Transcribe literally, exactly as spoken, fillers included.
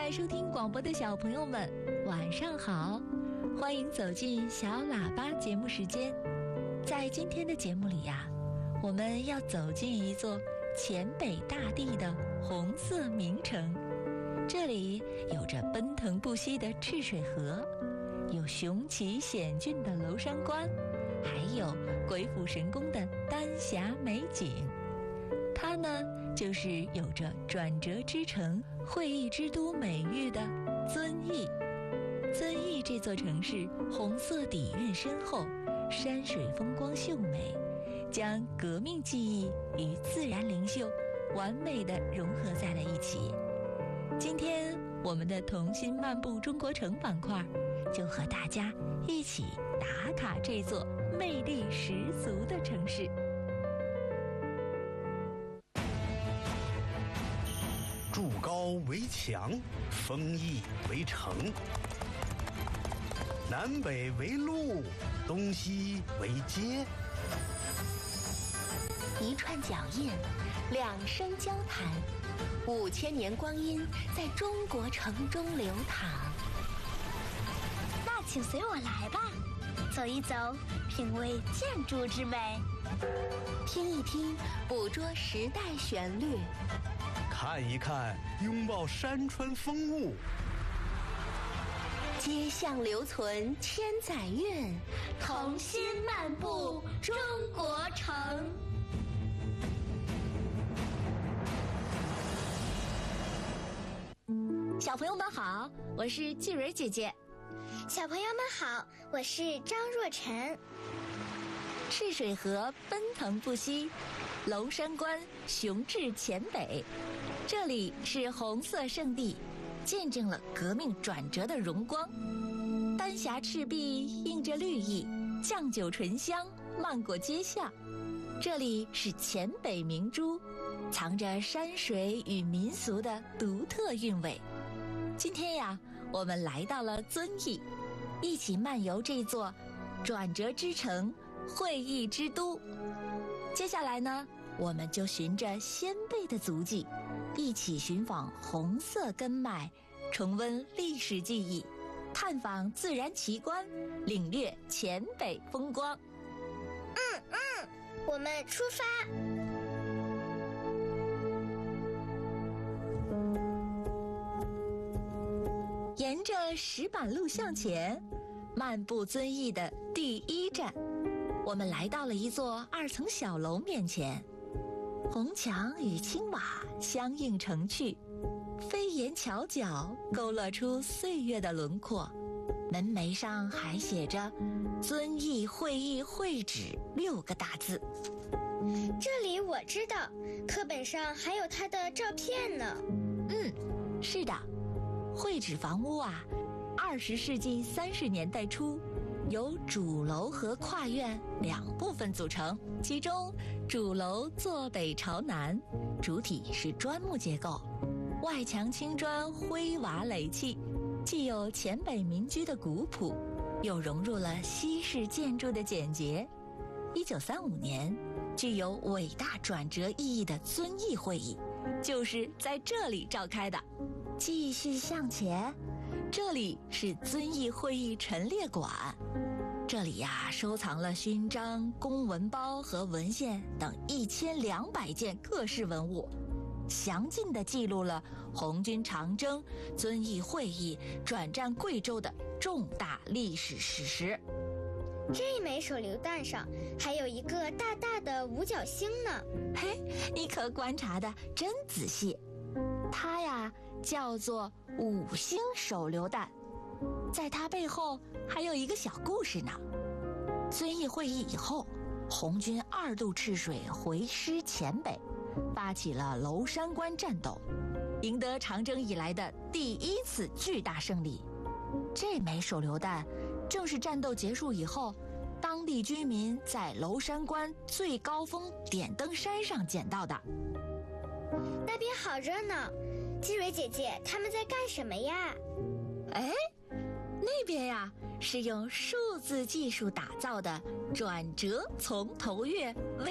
在收听广播的小朋友们，晚上好！欢迎走进小喇叭节目时间。在今天的节目里呀、啊，我们要走进一座黔北大地的红色名城。这里有着奔腾不息的赤水河，有雄奇险峻的娄山关，还有鬼斧神工的丹霞美景。它呢，就是有着转折之城、会议之都美誉的遵义。遵义这座城市红色底蕴深厚，山水风光秀美，将革命记忆与自然灵秀完美地融合在了一起。今天我们的童心漫步中国城板块就和大家一起打卡这座魅力十足的城市。 筑高为墙，封邑为城，南北为路，东西为街。 一串脚印，两声交谈，五千年光阴在中国城中流淌。 那请随我来吧，走一走，品味建筑之美； 听一听，捕捉时代旋律； 看一看，拥抱山川风物。 街巷留存千载韵， 童心漫步中国城。 小朋友们好，我是季蕊姐姐。 小朋友们好，我是张若晨。 赤水河奔腾不息，娄山关雄峙黔北，这里是红色圣地，见证了革命转折的荣光。丹霞赤壁映着绿意，酱酒醇香漫过街巷。这里是黔北明珠，藏着山水与民俗的独特韵味。今天呀，我们来到了遵义，一起漫游这座转折之城、会议之都。接下来呢，我们就循着先辈的足迹，一起寻访红色根脉，重温历史记忆，探访自然奇观，领略黔北风光。 嗯嗯，我们出发。 沿着石板路向前，漫步遵义的第一站，我们来到了一座二层小楼面前。红墙与青瓦相映成趣，飞檐翘角勾勒出岁月的轮廓，门楣上还写着遵义会议会址六个大字。 这里我知道，课本上还有它的照片呢。 嗯，是的，会址房屋啊，二十世纪三十年代初由主楼和跨院两部分组成，其中主楼坐北朝南，主体是砖木结构，外墙青砖灰瓦垒砌，既有黔北民居的古朴，又融入了西式建筑的简洁。一九三五年，具有伟大转折意义的遵义会议就是在这里召开的。继续向前，这里是遵义会议陈列馆，这里呀、啊、收藏了勋章、公文包和文献等一千两百件各式文物，详尽地记录了红军长征、遵义会议转战贵州的重大历史史实。 这一枚手榴弹上还有一个大大的五角星呢。 嘿，你可观察得真仔细。它呀叫做五星手榴弹，在它背后还有一个小故事呢。遵义会议以后，红军二渡赤水回师黔北，发起了娄山关战斗，赢得长征以来的第一次巨大胜利。这枚手榴弹正是战斗结束以后，当地居民在娄山关最高峰点灯山上捡到的。 那边好热闹，季蕊姐姐他们在干什么呀？ 哎，那边呀是用数字技术打造的转折从头月